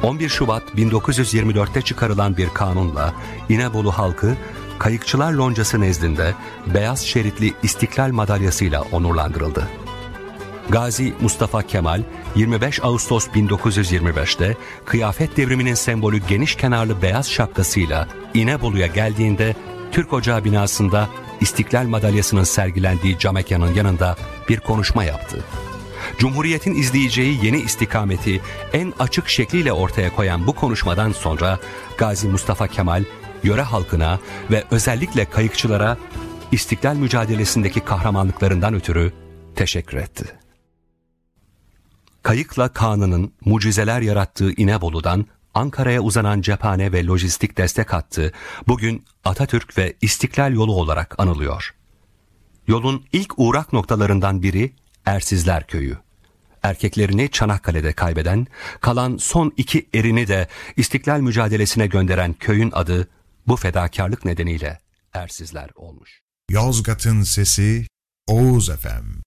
11 Şubat 1924'te çıkarılan bir kanunla İnebolu halkı Kayıkçılar Loncası nezdinde beyaz şeritli İstiklal Madalyası'yla onurlandırıldı. Gazi Mustafa Kemal 25 Ağustos 1925'te kıyafet devriminin sembolü geniş kenarlı beyaz şapkasıyla İnebolu'ya geldiğinde Türk Ocağı binasında İstiklal Madalyası'nın sergilendiği camekanın yanında bir konuşma yaptı. Cumhuriyetin izleyeceği yeni istikameti en açık şekliyle ortaya koyan bu konuşmadan sonra Gazi Mustafa Kemal yöre halkına ve özellikle kayıkçılara İstiklal mücadelesindeki kahramanlıklarından ötürü teşekkür etti. Kayıkla Kanı'nın mucizeler yarattığı İnebolu'dan Ankara'ya uzanan cephane ve lojistik destek hattı bugün Atatürk ve İstiklal Yolu olarak anılıyor. Yolun ilk uğrak noktalarından biri Ersizler Köyü. Erkeklerini Çanakkale'de kaybeden, kalan son 2 erini de İstiklal mücadelesine gönderen köyün adı bu fedakarlık nedeniyle Ersizler olmuş. Yozgat'ın sesi Oğuz FM.